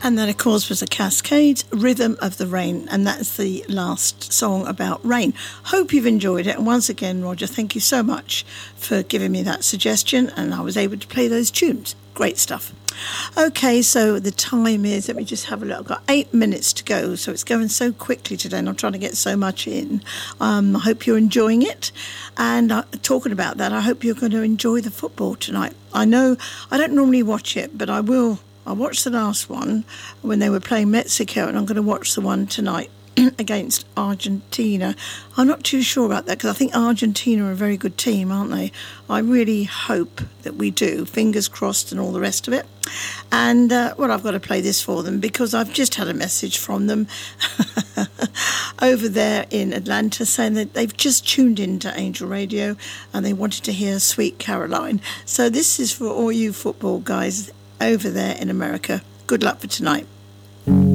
And that, of course, was a Cascades, Rhythm of the Rain, and that's the last song about rain. Hope you've enjoyed it, and once again, Roger, thank you so much for giving me that suggestion, and I was able to play those tunes. Great stuff. Okay, so the time is, let me just have a look, I've got 8 minutes to go, so it's going so quickly today, and I'm trying to get so much in. I hope you're enjoying it, and talking about that, I hope you're going to enjoy the football tonight. I know I don't normally watch it, but I will. I watched the last one when they were playing Mexico, and I'm going to watch the one tonight against Argentina. I'm not too sure about that because I think Argentina are a very good team, aren't they? I really hope that we do. Fingers crossed and all the rest of it. And, I've got to play this for them because I've just had a message from them over there in Atlanta saying that they've just tuned into Angel Radio and they wanted to hear Sweet Caroline. So this is for all you football guys over there in America. Good luck for tonight.